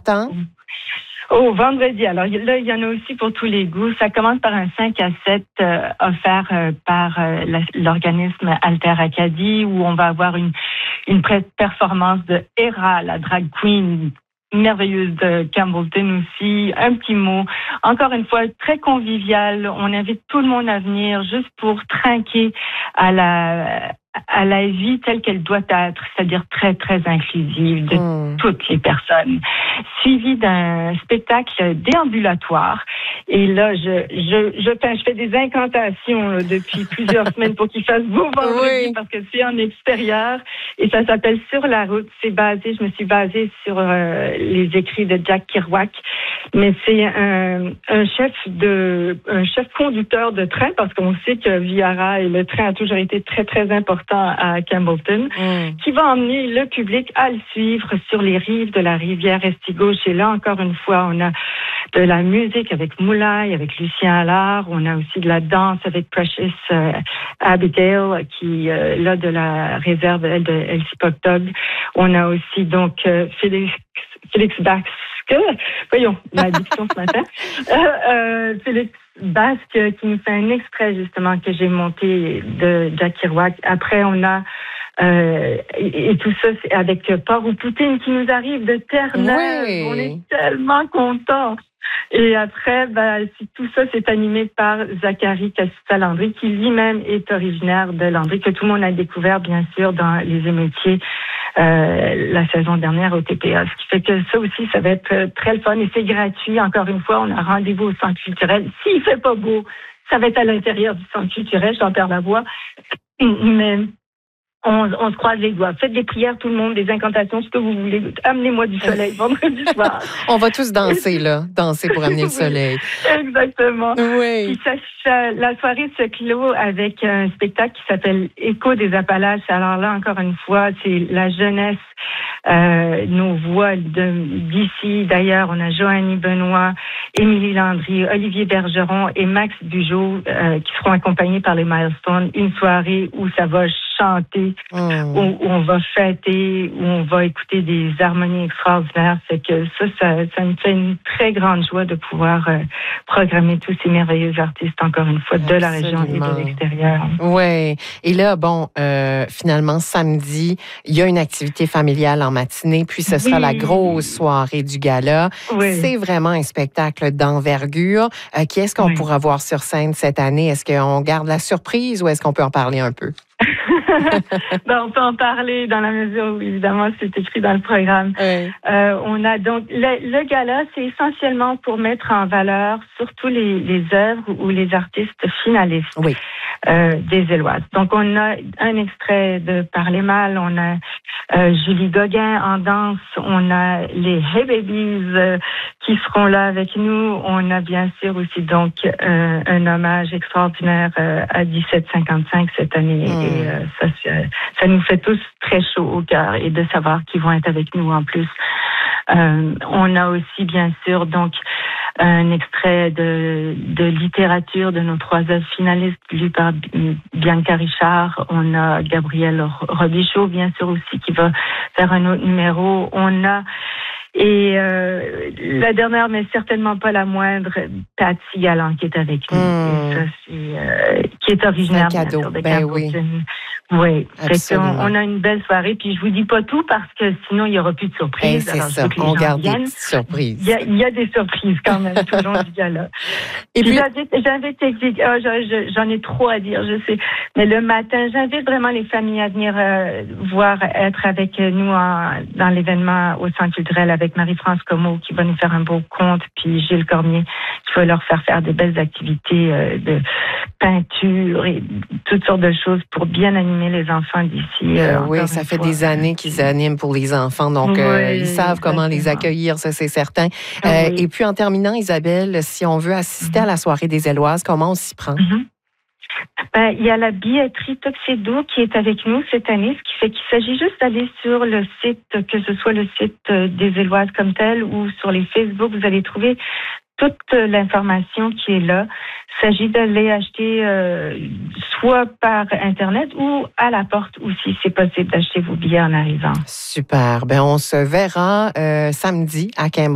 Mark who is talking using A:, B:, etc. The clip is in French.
A: temps?
B: Oh, vendredi. Alors là, il y en a aussi pour tous les goûts. Ça commence par un 5 à 7 offert par l'organisme Alter Acadie, où on va avoir une performance de Hera, la drag queen merveilleuse de Campbellton aussi. Un petit mot. Encore une fois, très convivial. On invite tout le monde à venir juste pour trinquer à la vie telle qu'elle doit être, c'est-à-dire très, très inclusive de toutes les personnes, suivi d'un spectacle déambulatoire. Et là, je fais des incantations là, depuis plusieurs semaines pour qu'il fasse beau vendredi parce que c'est en extérieur et ça s'appelle Sur la route. Je me suis basée sur les écrits de Jack Kerouac, mais c'est un chef conducteur de train parce qu'on sait que Via Rail, le train a toujours été très, très important à Campbellton, qui va emmener le public à le suivre sur les rives de la rivière Estigouche. Et là, encore une fois, on a de la musique avec Moulay, avec Lucien Allard. On a aussi de la danse avec Precious Abigail, qui là de la réserve de Elsie Pogtog. On a aussi donc Félix Basque. Voyons, l'addiction ce matin. Félix Basque qui nous fait un extrait justement que j'ai monté de Jack Kerouac. Après, on a et tout ça c'est avec Port ou Poutine qui nous arrive de Terre-Neuve. On est tellement contents. Et après, tout ça, c'est animé par Zachary Cassis-Landry, qui lui-même est originaire de Landry, que tout le monde a découvert, bien sûr, dans Les Émeutiers la saison dernière au TPA. Ce qui fait que ça aussi, ça va être très le fun et c'est gratuit. Encore une fois, on a rendez-vous au centre culturel. S'il fait pas beau, ça va être à l'intérieur du centre culturel, j'en perds la voix. Mais on se croise les doigts. Faites des prières, tout le monde, des incantations, ce que vous voulez. Amenez-moi du soleil vendredi soir.
A: On va tous danser, là. Danser pour amener le soleil.
B: Exactement.
A: Oui.
B: Puis la soirée se clôt avec un spectacle qui s'appelle Écho des Appalaches. Alors là, encore une fois, c'est la jeunesse, nos voix d'ici. D'ailleurs, on a Joanie Benoît, Émilie Landry, Olivier Bergeron et Max Bugeaud qui seront accompagnés par les Milestones. Une soirée où ça va chanter, où on va fêter, où on va écouter des harmonies extraordinaires. C'est que ça me fait une très grande joie de pouvoir programmer tous ces merveilleux artistes, encore une fois, de la région et de l'extérieur.
A: Oui. Et là, finalement, samedi, il y a une activité familiale en matinée, puis ce sera la grosse soirée du gala. Oui. C'est vraiment un spectacle d'envergure. Qui est-ce qu'on pourra voir sur scène cette année? Est-ce qu'on garde la surprise ou est-ce qu'on peut en parler un peu?
B: On peut en parler dans la mesure où, évidemment, c'est écrit dans le programme. Oui. On a donc le gala, c'est essentiellement pour mettre en valeur surtout les œuvres ou les artistes finalistes des Éloises. Donc, on a un extrait de Parler mal, on a Julie Gauguin en danse, on a les Hey Babies qui seront là avec nous. On a bien sûr aussi donc un hommage extraordinaire à 1755 cette année. Et ça nous fait tous très chaud au cœur et de savoir qu'ils vont être avec nous en plus. On a aussi bien sûr donc un extrait de littérature de nos 3 œuvres finalistes lues par Bianca Richard. On a Gabrielle Robichaud bien sûr aussi qui va faire un autre numéro. On a la dernière, mais certainement pas la moindre, Patsy Galland qui est avec nous. Et ça, qui est originaire bien sûr, de Campbellton. Oui, on a une belle soirée. Puis je vous dis pas tout parce que sinon il y aura plus de surprises.
A: C'est alors, ça, on garde des petites surprises.
B: Il y a des surprises quand même tout le long du gala. Et puis j'en ai trop à dire, je sais. Mais le matin, j'invite vraiment les familles à venir être avec nous dans l'événement au Centre culturel avec Marie-France Comeau qui va nous faire un beau conte, puis Gilles Cormier qui va leur faire des belles activités de peinture et toutes sortes de choses pour bien animer les enfants d'ici.
A: Oui, ça fait des années qu'ils animent pour les enfants, donc ils savent comment les accueillir, ça c'est certain. Et puis en terminant, Isabelle, si on veut assister à la soirée des Éloises, comment on s'y prend?
B: Il y a la billetterie Tuxedo qui est avec nous cette année, ce qui fait qu'il s'agit juste d'aller sur le site, que ce soit le site des Éloises comme tel ou sur les Facebook, vous allez trouver toute l'information qui est là. Il s'agit d'aller acheter soit par Internet ou à la porte aussi, c'est possible d'acheter vos billets en arrivant.
A: Super. On se verra samedi à Campbellton.